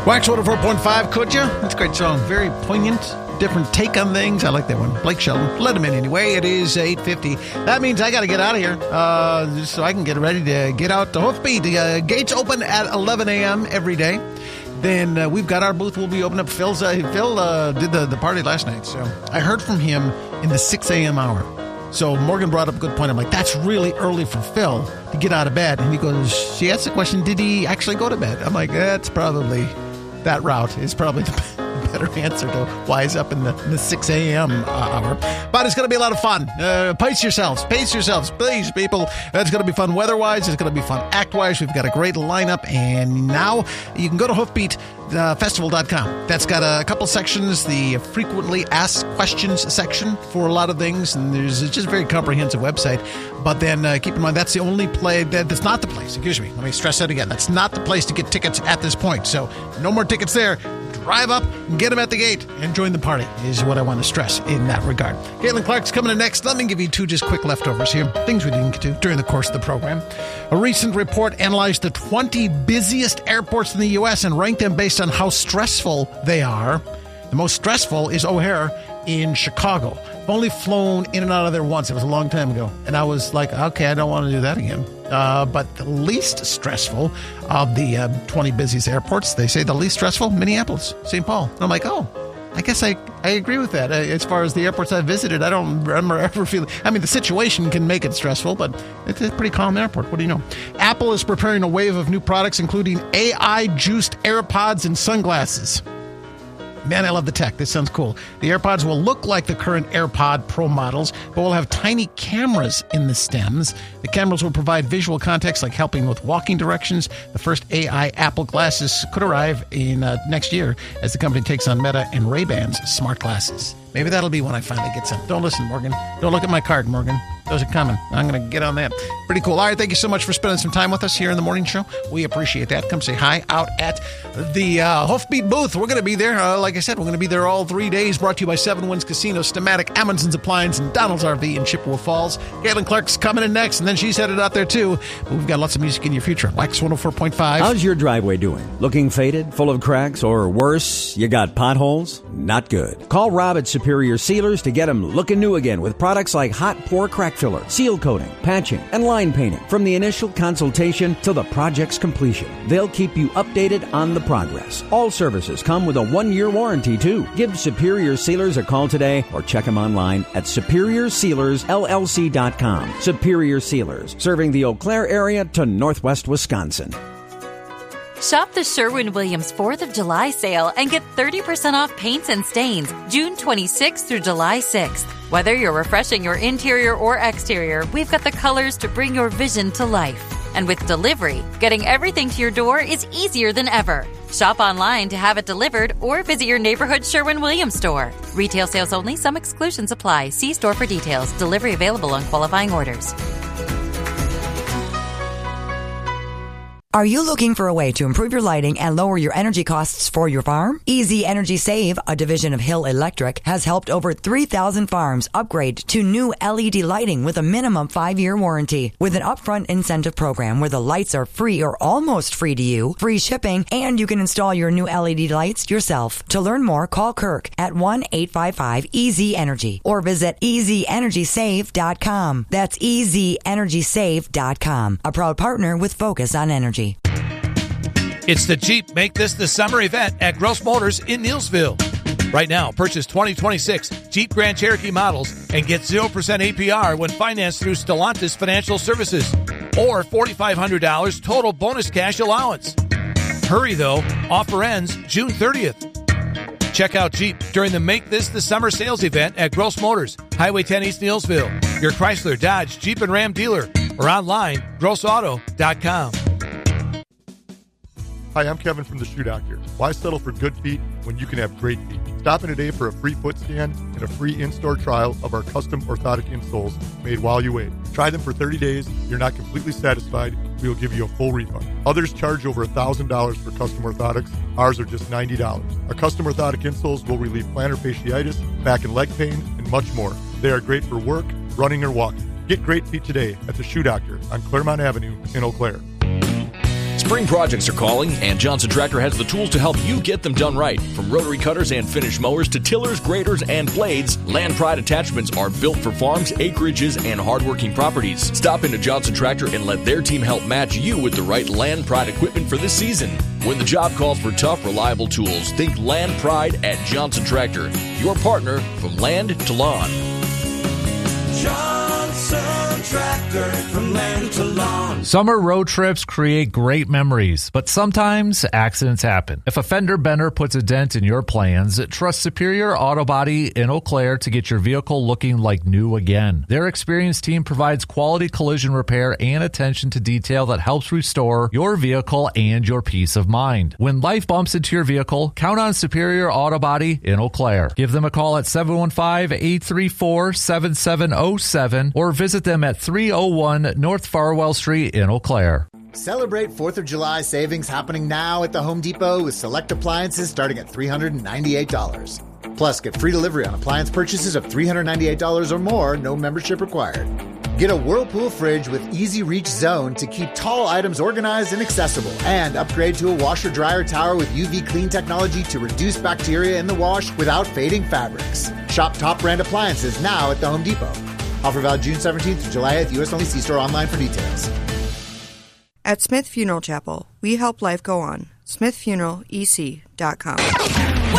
Wax 104.5, could you? That's a great song. Very poignant, different take on things. I like that one. Blake Shelton. Let him in anyway. It is 8:50. That means I got to get out of here so I can get ready to get out to Hoofbeat. The gates open at 11 a.m. every day. Then we've got our booth. We'll be opening up. Phil did the party last night, so I heard from him in the 6 a.m. hour. So Morgan brought up a good point. I'm like, that's really early for Phil to get out of bed. And he goes, she asked the question, did he actually go to bed? I'm like, that route is probably the better answer to why he's up in the 6 a.m. hour. But it's going to be a lot of fun. Pace yourselves, please, people. It's going to be fun weather-wise. It's going to be fun act-wise. We've got a great lineup. And now you can go to hoofbeatfestival.com. That's got a couple sections, the frequently asked questions section for a lot of things. And there's just a very comprehensive website. But then keep in mind, that's the only that's not the place. Excuse me. Let me stress that again. That's not the place to get tickets at this point. So no more tickets there. Drive up and get them at the gate and join the party is what I want to stress in that regard. Caitlin Clark's coming in next. Let me give you two just quick leftovers here. Things we didn't get to during the course of the program. A recent report analyzed the 20 busiest airports in the U.S. and ranked them based on how stressful they are. The most stressful is O'Hare in Chicago. I've only flown in and out of there once. It was a long time ago. And I was like, okay, I don't want to do that again. But the least stressful of the 20 busiest airports, they say the least stressful, Minneapolis, St. Paul. And I'm like, oh, I guess I agree with that. As far as the airports I've visited, I don't remember ever feeling... I mean, the situation can make it stressful, but it's a pretty calm airport. What do you know? Apple is preparing a wave of new products, including AI-juiced AirPods and sunglasses. Man, I love the tech. This sounds cool. The AirPods will look like the current AirPod Pro models, but will have tiny cameras in the stems. The cameras will provide visual context, like helping with walking directions. The first AI Apple glasses could arrive in next year as the company takes on Meta and Ray-Ban's smart glasses. Maybe that'll be when I finally get some. Don't listen, Morgan. Don't look at my card, Morgan. Those are coming. I'm going to get on that. Pretty cool. All right, thank you so much for spending some time with us here in the morning show. We appreciate that. Come say hi out at the Hoofbeat booth. We're going to be there. Like I said, we're going to be there all 3 days. Brought to you by Seven Winds Casino, Stamatic, Amundsen's Appliance, and Donald's RV in Chippewa Falls. Caitlin Clark's coming in next, and then she's headed out there too. But we've got lots of music in your future. Wax 104.5. How's your driveway doing? Looking faded, full of cracks, or worse, you got potholes? Not good. Call Rob at Superior Sealers to get them looking new again with products like hot pour crack filler, seal coating, patching, and line painting. From the initial consultation to the project's completion, they'll keep you updated on the progress. All services come with a 1-year warranty too. Give Superior Sealers a call today or check them online at SuperiorSealersLLC.com. Superior Sealers, serving the Eau Claire area to northwest Wisconsin. Shop the Sherwin-Williams 4th of July sale and get 30% off paints and stains June 26th through July 6th. Whether you're refreshing your interior or exterior, we've got the colors to bring your vision to life. And with delivery, getting everything to your door is easier than ever. Shop online to have it delivered or visit your neighborhood Sherwin-Williams store. Retail sales only. Some exclusions apply. See store for details. Delivery available on qualifying orders. Are you looking for a way to improve your lighting and lower your energy costs for your farm? Easy Energy Save, a division of Hill Electric, has helped over 3,000 farms upgrade to new LED lighting with a minimum 5-year warranty. With an upfront incentive program where the lights are free or almost free to you, free shipping, and you can install your new LED lights yourself. To learn more, call Kirk at 1-855-EASY-ENERGY or visit EasyEnergySave.com. That's EasyEnergySave.com, a proud partner with Focus on Energy. It's the Jeep Make This the Summer event at Gross Motors in Neillsville. Right now, purchase 2026 Jeep Grand Cherokee models and get 0% APR when financed through Stellantis Financial Services or $4,500 total bonus cash allowance. Hurry, though. Offer ends June 30th. Check out Jeep during the Make This the Summer sales event at Gross Motors, Highway 10 East Neillsville, your Chrysler, Dodge, Jeep, and Ram dealer, or online, grossauto.com. Hi, I'm Kevin from the Shoe Doctor. Why settle for good feet when you can have great feet? Stop in today for a free foot scan and a free in-store trial of our custom orthotic insoles made while you wait. Try them for 30 days. You're not completely satisfied, we will give you a full refund. Others charge over $1,000 for custom orthotics. Ours are just $90. Our custom orthotic insoles will relieve plantar fasciitis, back and leg pain, and much more. They are great for work, running, or walking. Get great feet today at the Shoe Doctor on Claremont Avenue in Eau Claire. Spring projects are calling, and Johnson Tractor has the tools to help you get them done right. From rotary cutters and finish mowers to tillers, graders, and blades, Land Pride attachments are built for farms, acreages, and hardworking properties. Stop into Johnson Tractor and let their team help match you with the right Land Pride equipment for this season. When the job calls for tough, reliable tools, think Land Pride at Johnson Tractor. Your partner from land to lawn. Johnson Tractor, from land to lawn. Summer road trips create great memories, but sometimes accidents happen. If a fender bender puts a dent in your plans, trust Superior Auto Body in Eau Claire to get your vehicle looking like new again. Their experienced team provides quality collision repair and attention to detail that helps restore your vehicle and your peace of mind. When life bumps into your vehicle, count on Superior Auto Body in Eau Claire. Give them a call at 715-834-7707 or visit them at 301 North Farwell Street in Eau Claire. Celebrate 4th of July savings happening now at the Home Depot with select appliances starting at $398. Plus, get free delivery on appliance purchases of $398 or more, no membership required. Get a Whirlpool fridge with Easy Reach Zone to keep tall items organized and accessible. And upgrade to a washer-dryer tower with UV Clean technology to reduce bacteria in the wash without fading fabrics. Shop top brand appliances now at the Home Depot. Offer valid June 17th to July 8th. U.S. only. See store online for details. At Smith Funeral Chapel, we help life go on. SmithFuneralEC.com.